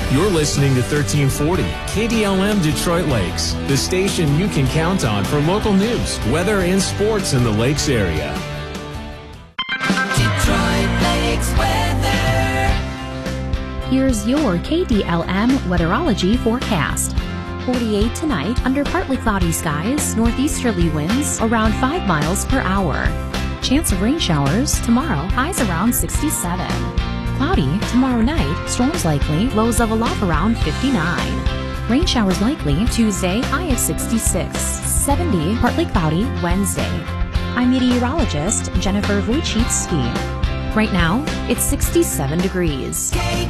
You're listening to 1340 KDLM Detroit Lakes, the station you can count on for local news, weather, and sports in the Lakes area. Detroit Lakes weather. Here's your KDLM weatherology forecast. 48 tonight, under partly cloudy skies, northeasterly winds around 5 miles per hour. Chance of rain showers tomorrow, highs around 67. Cloudy tomorrow night, storms likely, lows of a lot around 59. Rain showers likely Tuesday, high of 66. 70, partly cloudy Wednesday. I'm meteorologist Jennifer Wojcicki. Right now, it's 67 degrees.